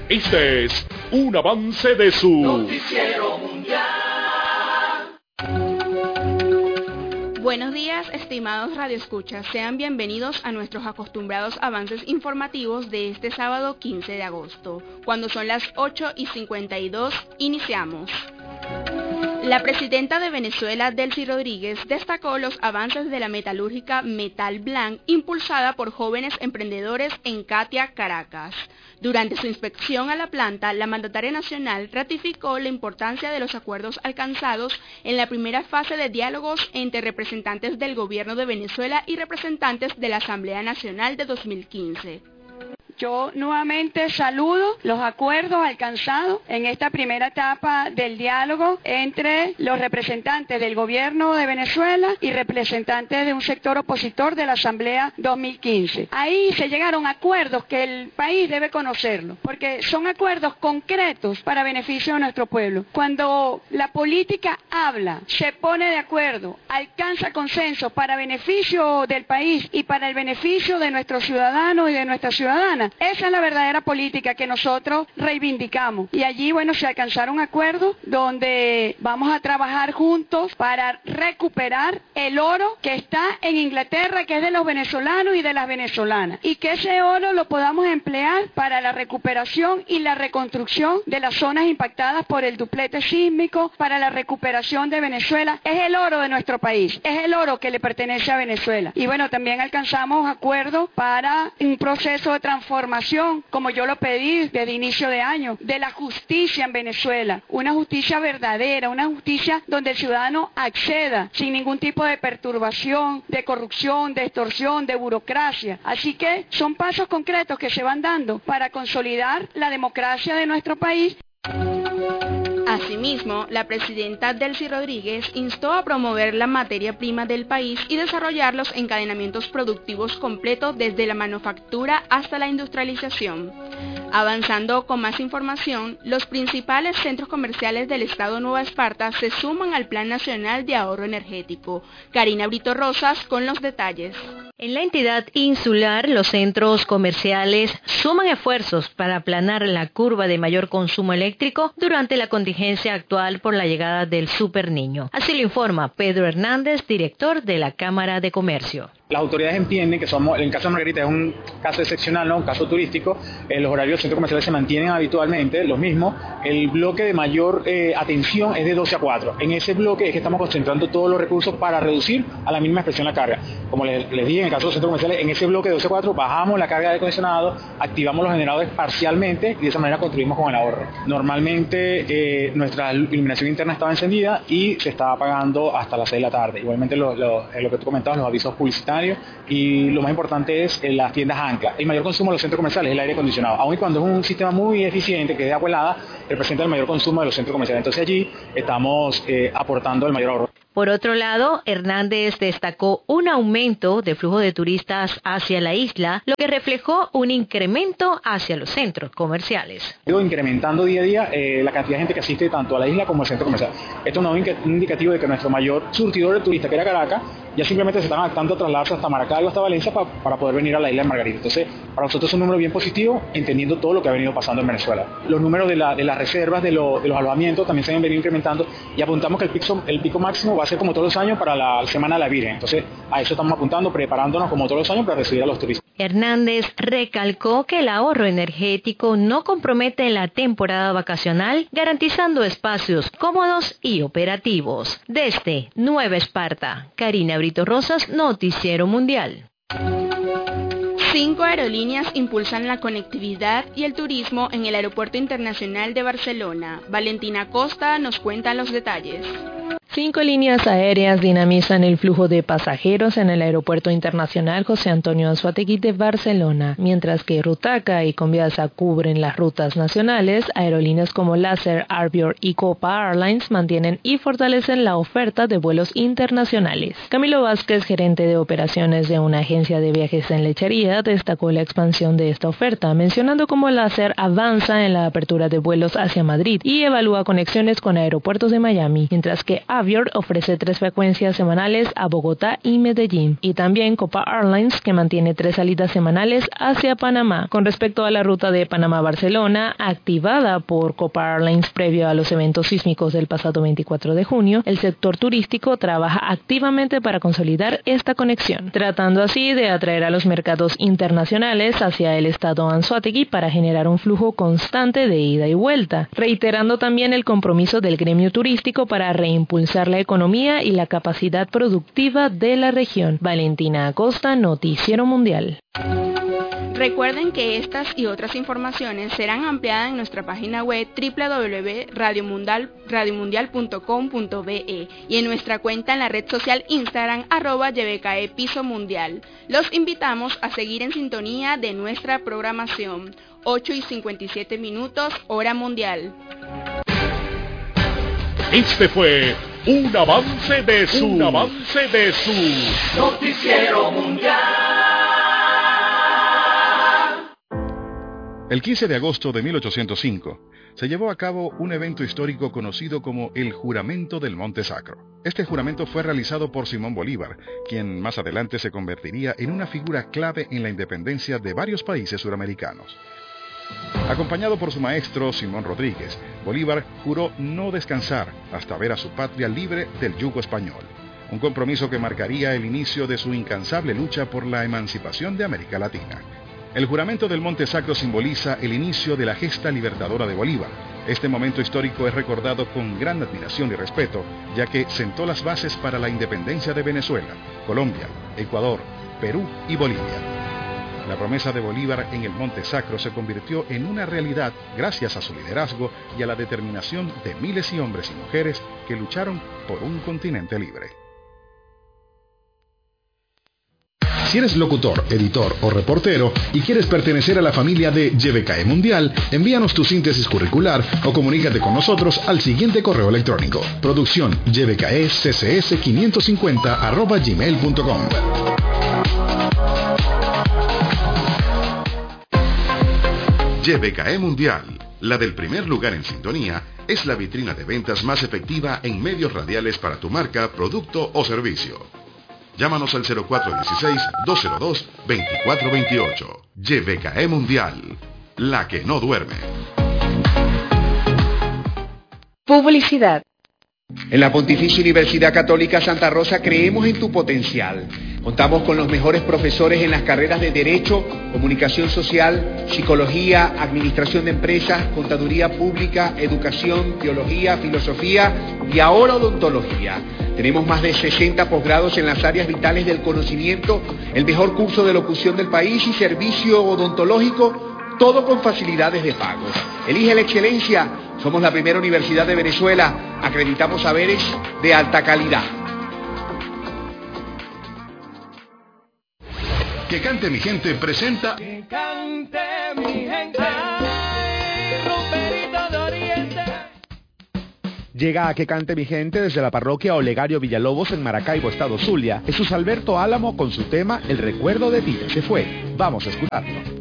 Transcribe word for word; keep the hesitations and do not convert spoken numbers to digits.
Este es un avance de su Noticiero Mundial. Buenos días, estimados radioescuchas. Sean bienvenidos a nuestros acostumbrados avances informativos de este sábado quince de agosto. Cuando son las ocho y cincuenta y dos, iniciamos. La presidenta de Venezuela, Delcy Rodríguez, destacó los avances de la metalúrgica Metal Blanc, impulsada por jóvenes emprendedores en Catia, Caracas. Durante su inspección a la planta, la mandataria nacional ratificó la importancia de los acuerdos alcanzados en la primera fase de diálogos entre representantes del gobierno de Venezuela y representantes de la Asamblea Nacional de dos mil quince. Yo nuevamente saludo los acuerdos alcanzados en esta primera etapa del diálogo entre los representantes del gobierno de Venezuela y representantes de un sector opositor de la Asamblea dos mil quince. Ahí se llegaron a acuerdos que el país debe conocerlo, porque son acuerdos concretos para beneficio de nuestro pueblo. Cuando la política habla, se pone de acuerdo, alcanza consenso para beneficio del país y para el beneficio de nuestros ciudadanos y de nuestras ciudadanas, esa es la verdadera política que nosotros reivindicamos. Y allí, bueno, se alcanzaron acuerdos donde vamos a trabajar juntos para recuperar el oro que está en Inglaterra, que es de los venezolanos y de las venezolanas. Y que ese oro lo podamos emplear para la recuperación y la reconstrucción de las zonas impactadas por el duplete sísmico, para la recuperación de Venezuela. Es el oro de nuestro país, es el oro que le pertenece a Venezuela. Y bueno, también alcanzamos acuerdos para un proceso de transformación, como yo lo pedí desde inicio de año, de la justicia en Venezuela, una justicia verdadera, una justicia donde el ciudadano acceda sin ningún tipo de perturbación, de corrupción, de extorsión, de burocracia. Así que son pasos concretos que se van dando para consolidar la democracia de nuestro país. Asimismo, la presidenta Delcy Rodríguez instó a promover la materia prima del país y desarrollar los encadenamientos productivos completos desde la manufactura hasta la industrialización. Avanzando con más información, los principales centros comerciales del estado Nueva Esparta se suman al Plan Nacional de Ahorro Energético. Karina Brito Rosas con los detalles. En la entidad insular, los centros comerciales suman esfuerzos para aplanar la curva de mayor consumo eléctrico durante la contingencia actual por la llegada del Super Niño. Así lo informa Pedro Hernández, director de la Cámara de Comercio. Las autoridades entienden que somos, en el caso de Margarita es un caso excepcional, ¿no? Un caso turístico. Eh, los horarios de los centros comerciales se mantienen habitualmente, los mismos. El bloque de mayor eh, atención es de doce a cuatro. En ese bloque es que estamos concentrando todos los recursos para reducir a la mínima expresión la carga. Como les, les dije, en el caso de los centros comerciales, en ese bloque de doce a cuatro bajamos la carga de acondicionado, activamos los generadores parcialmente y de esa manera contribuimos con el ahorro. Normalmente eh, nuestra iluminación interna estaba encendida y se estaba apagando hasta las seis de la tarde. Igualmente lo, lo, lo que tú comentabas, los avisos publicitarios. Y lo más importante es en las tiendas ancla. El mayor consumo de los centros comerciales es el aire acondicionado. Aun y cuando es un sistema muy eficiente, que es de agua helada, representa el mayor consumo de los centros comerciales. Entonces allí estamos eh, aportando el mayor ahorro. Por otro lado, Hernández destacó un aumento de flujo de turistas hacia la isla, lo que reflejó un incremento hacia los centros comerciales. Sigo incrementando día a día eh, la cantidad de gente que asiste tanto a la isla como al centro comercial. Esto es un indicativo de que nuestro mayor surtidor de turistas, que era Caracas, ya simplemente se están adaptando a trasladarse hasta Maracaibo, hasta Valencia, pa, para poder venir a la isla de Margarita. Entonces, para nosotros es un número bien positivo, entendiendo todo lo que ha venido pasando en Venezuela. Los números de, la, de las reservas, de, lo, de los alojamientos, también se han venido incrementando y apuntamos que el pico, el pico máximo va a ser como todos los años para la Semana de la Virgen. Entonces, a eso estamos apuntando, preparándonos como todos los años para recibir a los turistas. Hernández recalcó que el ahorro energético no compromete la temporada vacacional, garantizando espacios cómodos y operativos. Desde Nueva Esparta, Karina Brito Rosas, Noticiero Mundial. Cinco aerolíneas impulsan la conectividad y el turismo en el Aeropuerto Internacional de Barcelona. Valentina Costa nos cuenta los detalles. Cinco líneas aéreas dinamizan el flujo de pasajeros en el Aeropuerto Internacional José Antonio Anzoátegui de Barcelona, mientras que Rutaca y Conviasa cubren las rutas nacionales. Aerolíneas como Laser, Arvior y Copa Airlines mantienen y fortalecen la oferta de vuelos internacionales. Camilo Vázquez, gerente de operaciones de una agencia de viajes en Lechería, destacó la expansión de esta oferta, mencionando cómo Laser avanza en la apertura de vuelos hacia Madrid y evalúa conexiones con aeropuertos de Miami, mientras que Avior ofrece tres frecuencias semanales a Bogotá y Medellín, y también Copa Airlines, que mantiene tres salidas semanales hacia Panamá. Con respecto a la ruta de Panamá-Barcelona, activada por Copa Airlines previo a los eventos sísmicos del pasado veinticuatro de junio, el sector turístico trabaja activamente para consolidar esta conexión, tratando así de atraer a los mercados internacionales hacia el estado Anzoátegui para generar un flujo constante de ida y vuelta, reiterando también el compromiso del gremio turístico para reimpulsar la economía y la capacidad productiva de la región. Valentina Acosta, Noticiero Mundial. Recuerden que estas y otras informaciones serán ampliadas en nuestra página web doble u doble u doble u punto radio mundial punto com punto be y en nuestra cuenta en la red social Instagram arroba Y B K E Piso Mundial. Los invitamos a seguir en sintonía de nuestra programación. ocho y cincuenta y siete minutos, hora mundial. Este fue un avance de su, un avance de su Noticiero Mundial. El quince de agosto de mil ochocientos cinco se llevó a cabo un evento histórico conocido como el Juramento del Monte Sacro. Este juramento fue realizado por Simón Bolívar, quien más adelante se convertiría en una figura clave en la independencia de varios países suramericanos. Acompañado por su maestro Simón Rodríguez, Bolívar juró no descansar hasta ver a su patria libre del yugo español, un compromiso que marcaría el inicio de su incansable lucha por la emancipación de América Latina. El juramento del Monte Sacro simboliza el inicio de la gesta libertadora de Bolívar. Este momento histórico es recordado con gran admiración y respeto, ya que sentó las bases para la independencia de Venezuela, Colombia, Ecuador, Perú y Bolivia. La promesa de Bolívar en el Monte Sacro se convirtió en una realidad gracias a su liderazgo y a la determinación de miles y hombres y mujeres que lucharon por un continente libre. Si eres locutor, editor o reportero y quieres pertenecer a la familia de Y B K E Mundial, envíanos tu síntesis curricular o comunícate con nosotros al siguiente correo electrónico: producción y b k e c c s quinientos cincuenta arroba gmail punto com. Y B K E Mundial, la del primer lugar en sintonía, es la vitrina de ventas más efectiva en medios radiales para tu marca, producto o servicio. Llámanos al cero cuatro uno seis, dos cero dos, dos cuatro dos ocho. Y B K E Mundial, la que no duerme. Publicidad. En la Pontificia Universidad Católica Santa Rosa creemos en tu potencial. Contamos con los mejores profesores en las carreras de Derecho, Comunicación Social, Psicología, Administración de Empresas, Contaduría Pública, Educación, Teología, Filosofía y ahora Odontología. Tenemos más de sesenta posgrados en las áreas vitales del conocimiento, el mejor curso de locución del país y servicio odontológico, todo con facilidades de pago. Elige la excelencia. Somos la primera universidad de Venezuela. Acreditamos saberes de alta calidad. Que Cante Mi Gente presenta Que cante mi gente. Ay, Ruperito de Oriente. Llega a Que Cante Mi Gente desde la parroquia Olegario Villalobos en Maracaibo, estado Zulia, Jesús Alberto Álamo con su tema El recuerdo de ti se fue. Vamos a escucharlo.